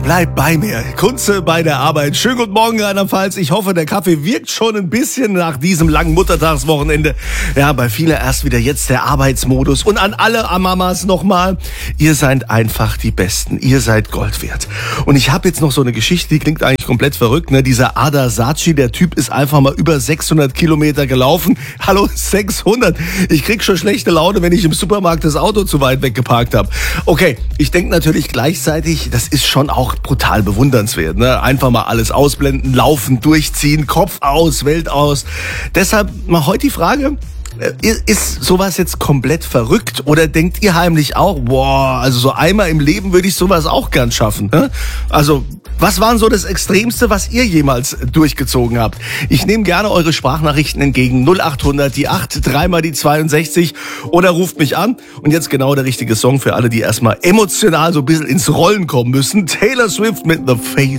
Bleib bei mir. Kunze bei der Arbeit. Schönen guten Morgen, Rheinland-Pfalz. Ich hoffe, der Kaffee wirkt schon ein bisschen nach diesem langen Muttertagswochenende. Ja, bei vielen erst wieder jetzt der Arbeitsmodus. Und an alle Mamas nochmal, ihr seid einfach die Besten. Ihr seid Gold wert. Und ich habe jetzt noch so eine Geschichte, die klingt eigentlich komplett verrückt. Ne? Dieser Ada Saci, der Typ ist einfach mal über 600 Kilometer gelaufen. Hallo, 600. Ich krieg schon schlechte Laune, wenn ich im Supermarkt das Auto zu weit weggeparkt habe. Okay, ich denke natürlich gleichzeitig, das ist schon auch brutal bewundernswert. Ne? Einfach mal alles ausblenden, laufen, durchziehen, Kopf aus, Welt aus. Deshalb mal heute die Frage, ist sowas jetzt komplett verrückt oder denkt ihr heimlich auch, boah, also so einmal im Leben würde ich sowas auch gern schaffen. Ne? Also was war so das Extremste, was ihr jemals durchgezogen habt? Ich nehme gerne eure Sprachnachrichten entgegen. 0800 die 8, dreimal die 62 oder ruft mich an. Und jetzt genau der richtige Song für alle, die erstmal emotional so ein bisschen ins Rollen kommen müssen. Taylor Swift mit The Face.